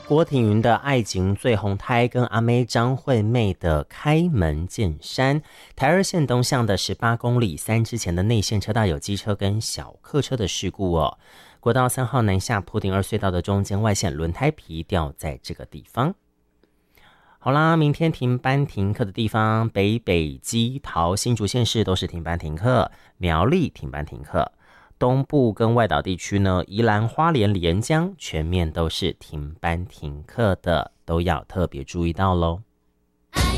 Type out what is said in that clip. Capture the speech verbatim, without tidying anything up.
郭庭云的爱情最红胎跟阿妹张惠妹的开门见山。台二线东向的十八公里三之前的内线车道有机车跟小客车的事故哦。国道三号南下普顶二隧道的中间外线轮胎皮掉在这个地方。好啦，明天停班停课的地方，北北基桃新竹县市都是停班停课，苗栗停班停课。东部跟外岛地区呢，宜兰花莲连江全面都是停班停课的，都要特别注意到咯。